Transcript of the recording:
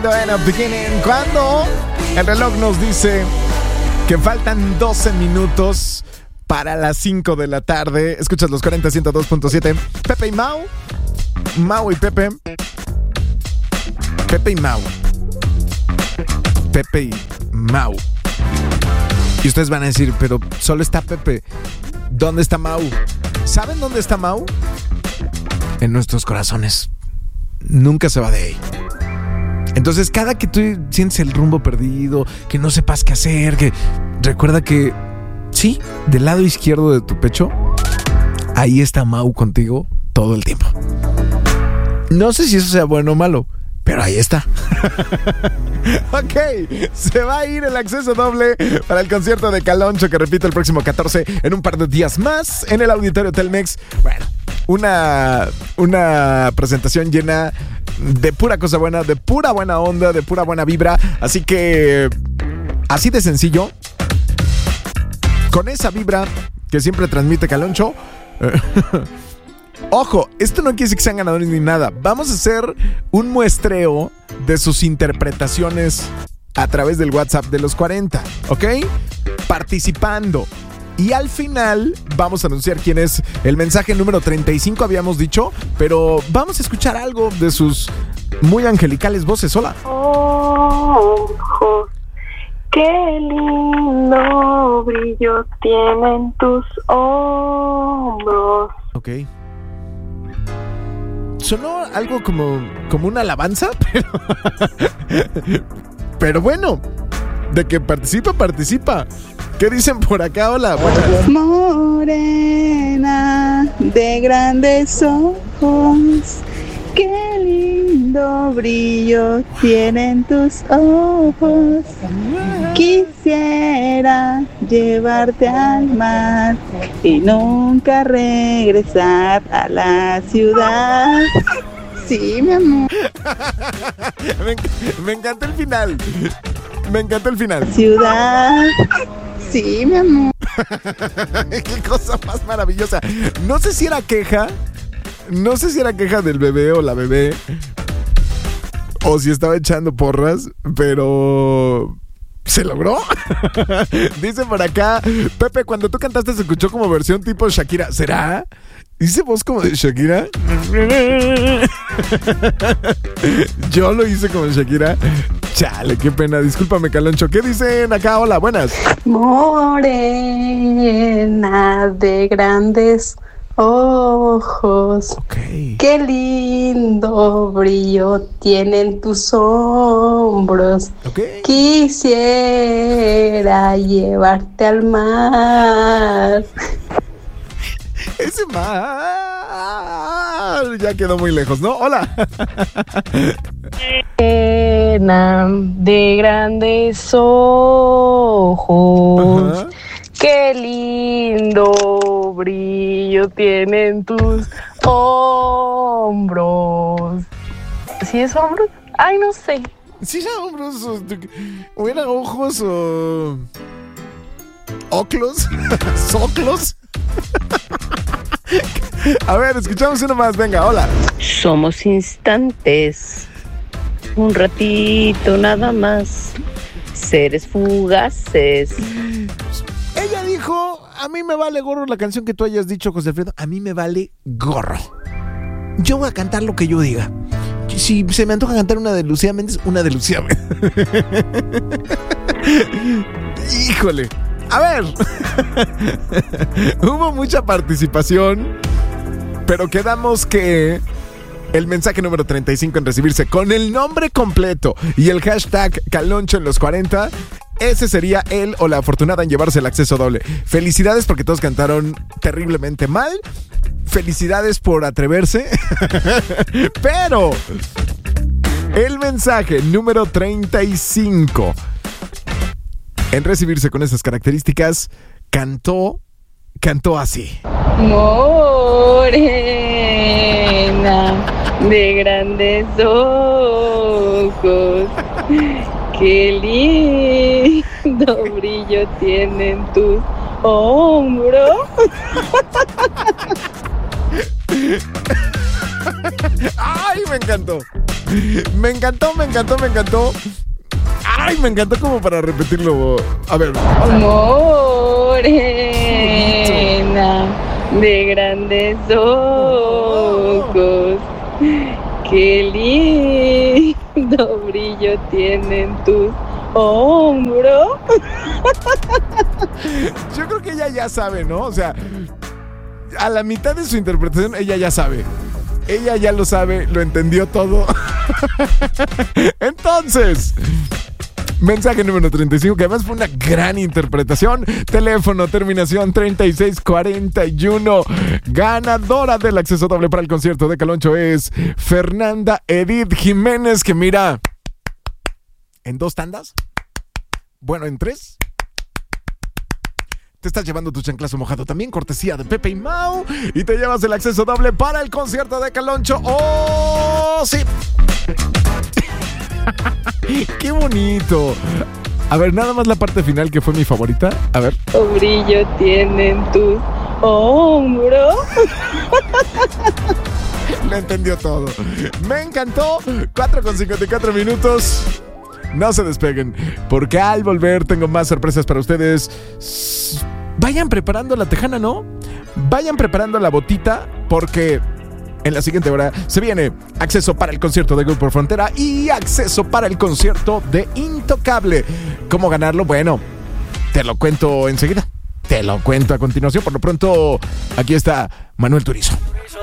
Beginning, cuando el reloj nos dice que faltan 12 minutos para las 5 de la tarde. Escuchas los 40 102.7. Pepe y Mau. Mau y Pepe. Pepe y Mau. Pepe y Mau. Y ustedes van a decir, pero solo está Pepe. ¿Dónde está Mau? ¿Saben dónde está Mau? En nuestros corazones. Nunca se va de ahí. Entonces, cada que tú sientes el rumbo perdido, que no sepas qué hacer, que recuerda que sí, del lado izquierdo de tu pecho, ahí está Mau contigo todo el tiempo. No sé si eso sea bueno o malo, pero ahí está. Ok, se va a ir el acceso doble para el concierto de Caloncho, que repito, el próximo 14, en un par de días más, en el Auditorio Telmex. Bueno, una presentación llena de pura cosa buena, de pura buena onda, de pura buena vibra. Así que, así de sencillo, con esa vibra que siempre transmite Caloncho. Ojo, esto no quiere decir que sean ganadores ni nada. Vamos a hacer un muestreo de sus interpretaciones a través del WhatsApp de los 40, ¿ok? Participando. Y al final vamos a anunciar quién es el mensaje número 35, habíamos dicho. Pero vamos a escuchar algo de sus muy angelicales voces. Hola. Ojos, qué lindo brillo tienen tus hombros. Ok. Sonó algo como una alabanza, pero bueno, de que participa. ¿Qué dicen por acá? Hola, buenas. Morena de grandes ojos, qué lindo brillo tienen tus ojos. Quisiera llevarte al mar y nunca regresar a la ciudad. Sí, mi amor. Me encanta el final. Ciudad. Sí, mi amor. Qué cosa más maravillosa. No sé si era queja del bebé o la bebé, o si estaba echando porras, pero ¿se logró? Dice por acá, Pepe, cuando tú cantaste se escuchó como versión tipo Shakira. ¿Será? ¿Hice voz como de Shakira? Yo lo hice como de Shakira. Chale, qué pena. Discúlpame, Caloncho. ¿Qué dicen acá? Hola, buenas. Morena de grandes ojos. Okay. Qué lindo brillo tienen tus hombros. Okay. Quisiera llevarte al mar. Ese mar ya quedó muy lejos, ¿no? Hola. Morena de grandes ojos. Ajá. Qué lindo brillo tienen tus hombros. ¿Sí es hombros? Ay, no sé. Sí, era hombros o era ojos o oclos, soclos. A ver, escuchamos uno más, venga, hola. Somos instantes, un ratito nada más, seres fugaces. Ella dijo, a mí me vale gorro la canción que tú hayas dicho, José Alfredo. A mí me vale gorro. Yo voy a cantar lo que yo diga. Si se me antoja cantar una de Lucía Méndez, una de Lucía Méndez. Híjole. A ver. Hubo mucha participación, pero quedamos que el mensaje número 35 en recibirse con el nombre completo y el hashtag Caloncho en los 40, ese sería él o la afortunada en llevarse el acceso doble. Felicidades porque todos cantaron terriblemente mal. Felicidades por atreverse. Pero el mensaje número 35 en recibirse con esas características cantó así. Morena de grandes ojos, qué lindo brillo tienen tus hombros. ¡Ay, me encantó! Me encantó. Ay, me encantó como para repetirlo. A ver. Morena de grandes ojos, qué lindo brillo tienen tus hombros. Yo creo que ella ya sabe, ¿no? O sea, a la mitad de su interpretación ella ya sabe. Ella ya lo sabe, lo entendió todo. Entonces, mensaje número 35, que además fue una gran interpretación. Teléfono, terminación 3641. Ganadora del acceso doble para el concierto de Caloncho es Fernanda Edith Jiménez, que mira, en 2 tandas, bueno, en 3, te estás llevando tu chanclazo mojado también, cortesía de Pepe y Mau, y te llevas el acceso doble para el concierto de Caloncho. ¡Oh, sí! ¡Qué bonito! A ver, nada más la parte final que fue mi favorita. A ver. Brillo tienen tus hombros. Lo entendió todo. Me encantó. 4:54 minutos. No se despeguen, porque al volver tengo más sorpresas para ustedes. Vayan preparando la tejana, ¿no? Vayan preparando la botita, porque en la siguiente hora se viene acceso para el concierto de Grupo Frontera y acceso para el concierto de Intocable. ¿Cómo ganarlo? Bueno, te lo cuento enseguida. Te lo cuento a continuación. Por lo pronto, aquí está Manuel Turizo.